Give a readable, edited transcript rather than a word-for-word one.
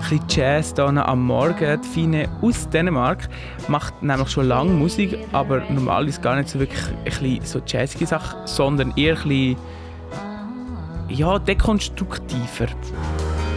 bisschen Jazz hier am Morgen. Die Fine aus Dänemark macht nämlich schon lange Musik, aber normalerweise gar nicht so wirklich ein bisschen so jazzige Sachen, sondern eher ein bisschen, ja, dekonstruktiver.